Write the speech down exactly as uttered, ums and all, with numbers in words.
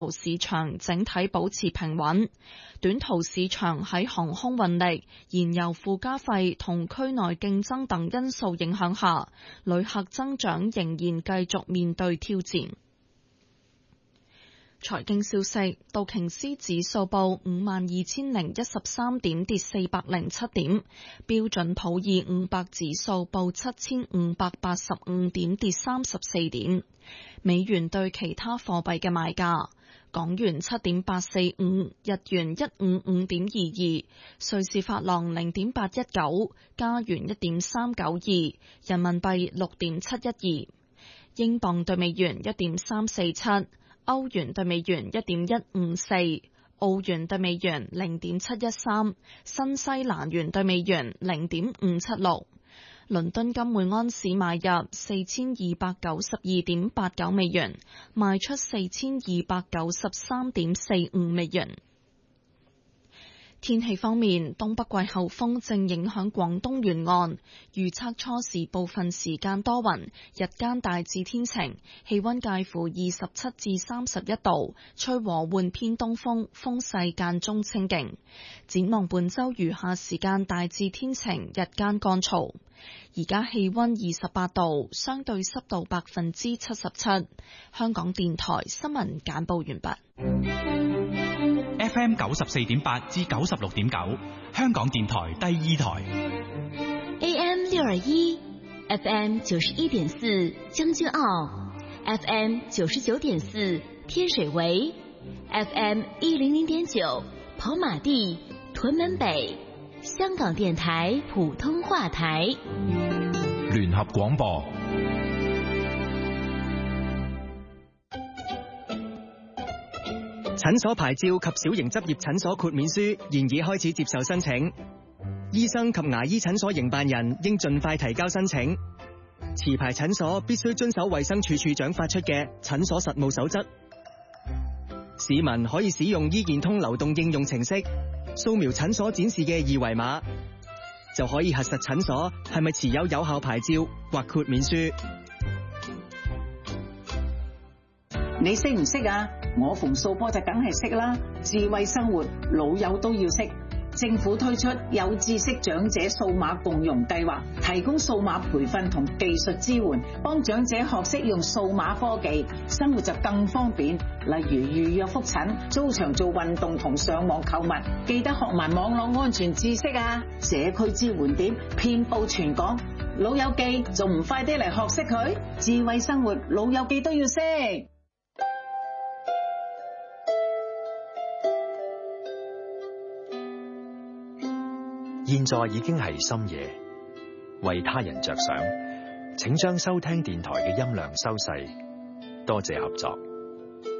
市場整體保持平穩，短途市場喺航空運力、燃油附加費同區內競爭等因素影響下，旅客增長仍然繼續面對挑戰。財經消息，道瓊斯指數報五萬二千零一十三點，跌四百零七點；標準普爾五百指數報七千五百八十五點，跌三十四點。美元對其他貨幣嘅賣價：港元七點八四五，日元一五五點二二，瑞士法郎零點八一九，加元一點三九二，人民幣六點七一二，英鎊對美元一點三四七。歐元對美元一點一五四，澳元對美元零點七一三，新西蘭元對美元零點五七六。倫敦金每安士買入四千二百九十二點八九美元，賣出四千二百九十三點四五美元。天氣方面，東北季候風正影響廣東沿岸，預測初時部分時間多雲，日間大致天晴，氣溫介乎二十七至三十一度，吹和緩偏東風，風勢間中清勁。展望本週餘下時間大致天晴，日間乾燥。而家氣溫二十八度，相對濕度百分之七十七。香港電台新聞簡報完畢。 F M 九十四點八至九十六點九，香港電台第二台。 A M 六二一 ，F M 九十一點四將軍澳 ，F M 九十九點四天水圍 ，F M 一零零點九跑馬地屯門北，香港電台普通話台。 聯合廣播。 診所牌照及小型執業診所豁免書現已開始接受申請，醫生及牙醫診所營辦人應盡快提交申請。持牌診所必須遵守衛生署署長發出嘅診所實務守則。市民可以使用醫健通流動應用程式，掃描診所展示嘅二維碼，就可以核實診所係咪持有有效牌照或豁免書。 你識唔識啊？我馮素波就梗係識啦。智慧生活，老友都要識。政府推出有知識長者數碼共融計劃，提供數碼培訓同技術支援，幫長者學識用數碼科技，生活就更方便。例如預約覆診、租場做運動同上網購物，記得學埋網絡安全知識啊！社區支援點遍佈全港，老友記仲唔快啲嚟學識佢？智慧生活，老友記都要識。 現在已經係深夜，為他人着想，請將收聽電台嘅音量收細，多謝合作。